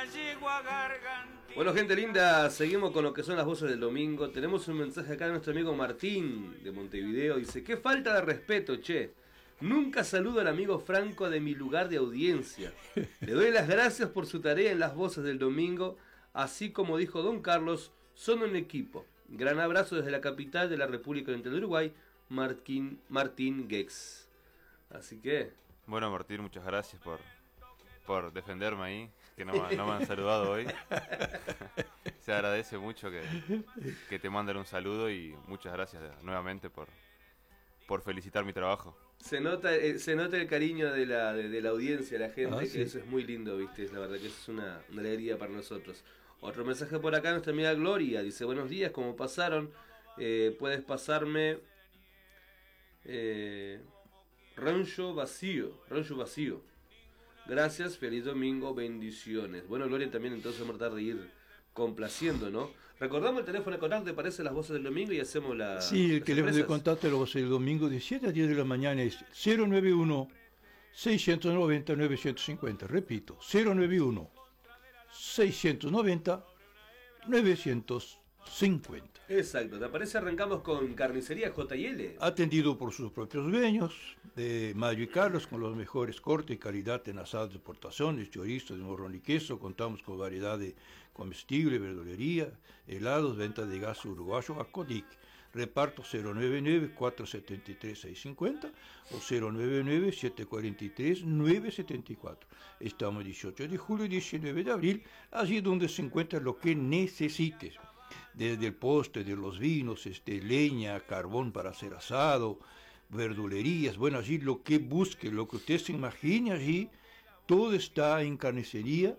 Bueno, gente linda, seguimos con lo que son las voces del domingo. Tenemos un mensaje acá de nuestro amigo Martín de Montevideo. Dice: qué falta de respeto, che. Nunca saludo al amigo Franco de mi lugar de audiencia. Le doy las gracias por su tarea en las voces del domingo. Así como dijo Don Carlos, son un equipo. Gran abrazo desde la capital de la República Oriental de Uruguay, Martín Gex. Así que... Bueno, Martín, muchas gracias por defenderme ahí, que no me han saludado hoy. Se agradece mucho que te manden un saludo y muchas gracias nuevamente por felicitar mi trabajo. Se nota el cariño de la audiencia, de la gente, sí. Que eso es muy lindo, ¿viste? La verdad que eso es una alegría para nosotros. Otro mensaje por acá, nuestra amiga Gloria, dice: buenos días, ¿cómo pasaron? Puedes pasarme rancho vacío. Gracias, feliz domingo, bendiciones. Bueno, Gloria, también entonces vamos a tratar de ir complaciendo, ¿no? Recordamos el teléfono de contacto, ¿te parece? Las voces del domingo y hacemos la... Sí, el teléfono de contacto de las voces del domingo de 7 a 10 de la mañana es 091-690-950. Repito, 091-690-950. Exacto, ¿te parece? Arrancamos con Carnicería J&L. Atendido por sus propios dueños, de Mayo y Carlos, con los mejores cortes y calidad en asados de exportación, chorizo, de morrón y queso. Contamos con variedad de comestible, verdulería, helados, venta de gas uruguayo a Codic. Reparto 099-473-650 o 099-743-974. Estamos 18 de julio y 19 de abril, allí donde se encuentra lo que necesites. Desde el postre, de los vinos, leña, carbón para hacer asado, verdulerías, bueno, allí lo que busque, lo que usted se imagine allí, todo está en Carnicería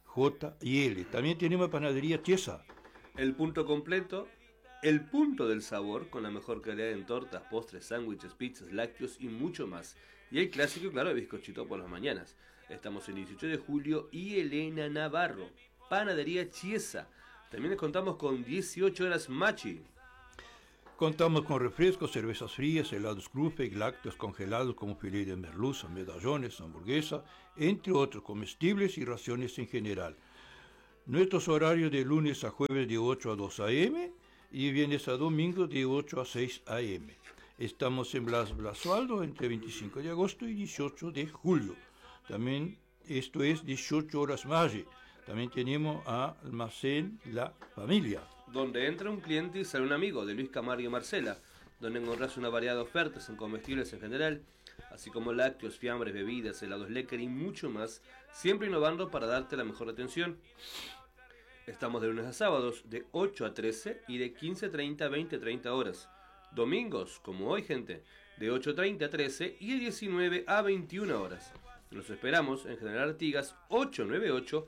J&L. También tenemos panadería Chiesa. El punto completo, el punto del sabor, con la mejor calidad en tortas, postres, sándwiches, pizzas, lácteos y mucho más. Y el clásico, claro, el bizcochito por las mañanas. Estamos en 18 de julio y Elena Navarro, panadería Chiesa. También les contamos con 18 horas Machi. Contamos con refrescos, cervezas frías, helados Krufeig, lácteos congelados como filete de merluza, medallones, hamburguesa, entre otros comestibles y raciones en general. Nuestros horarios de lunes a jueves de 8 a 2 a.m. y viernes a domingo de 8 a 6 a.m. Estamos en Blas Blasualdo entre 25 de agosto y 18 de julio. También esto es 18 horas Machi. También tenemos a Almacén La Familia, donde entra un cliente y sale un amigo, de Luis Camargo y Marcela, donde encontrás una variedad de ofertas en comestibles en general, así como lácteos, fiambres, bebidas, helados Lecker y mucho más, siempre innovando para darte la mejor atención. Estamos de lunes a sábados de 8 a 13 y de 15:30 a 20:30 horas. Domingos, como hoy, gente, de 8:30 a 13 y de 19 a 21 horas. Los esperamos en General Artigas 898,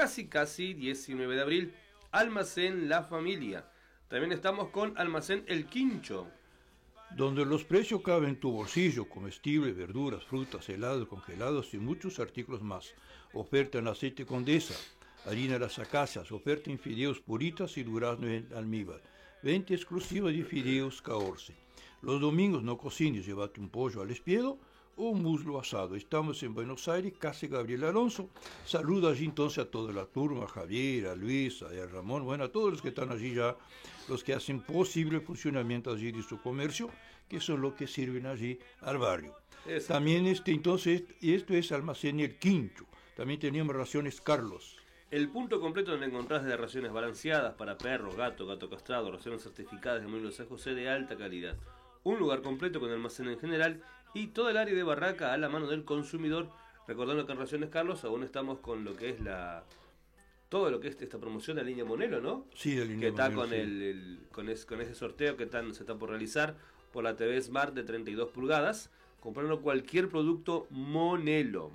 casi 19 de abril, Almacén La Familia. También estamos con Almacén El Quincho, donde los precios caben en tu bolsillo: comestibles, verduras, frutas, helados, congelados y muchos artículos más. Oferta en aceite Condesa, harina Las Acacias, oferta en fideos Puritas y durazno en almíbar. Venta exclusiva de fideos Caorce. Los domingos no cocines, llévate un pollo al espiedo o un muslo asado. Estamos en Buenos Aires, Casa Gabriel Alonso. Saluda allí entonces a toda la turma, a Javier, a Luis, a Ramón, bueno, a todos los que están allí ya, los que hacen posible el funcionamiento allí de su comercio, que son los que sirven allí al barrio. Exacto. También entonces, esto es Almacén El Quincho. También tenemos raciones Carlos. El punto completo donde encontrás de raciones balanceadas para perros, gato castrado, raciones certificadas de Molino San José de alta calidad. Un lugar completo con almacén en general y todo el área de barraca a la mano del consumidor. Recordando que en Raciones Carlos aún estamos con lo que es todo lo que es esta promoción de la línea Monelo, ¿no? Sí, de la línea que está Monelo, con ese sorteo que se está por realizar por la TV Smart de 32 pulgadas. Comprando cualquier producto Monelo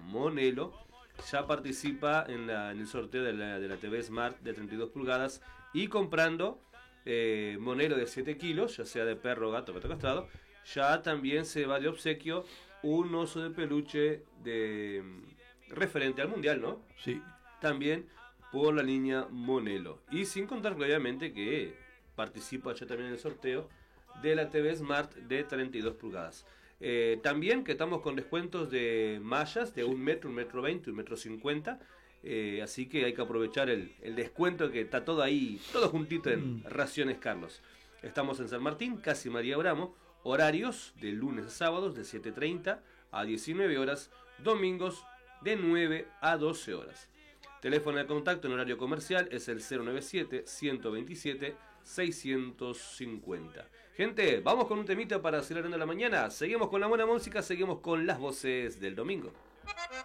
ya participa en el sorteo de la TV Smart de 32 pulgadas y comprando Monelo de 7 kilos, ya sea de perro, gato castrado, ya también se va de obsequio un oso de peluche referente al mundial, ¿no? Sí. También por la línea Monelo. Y sin contar, obviamente, que participa ya también en el sorteo de la TV Smart de 32 pulgadas. También que estamos con descuentos de mallas de 1 metro, 1,20 m, 1,50 m, Así que hay que aprovechar el descuento que está todo ahí, todo juntito en Raciones Carlos. Estamos en San Martín, casi María Bramo. Horarios de lunes a sábados de 7:30 a 19 horas, domingos de 9 a 12 horas. Teléfono de contacto en horario comercial es el 097-127-650. Gente, vamos con un temita para acelerar la mañana. Seguimos con la buena música, seguimos con las voces del domingo.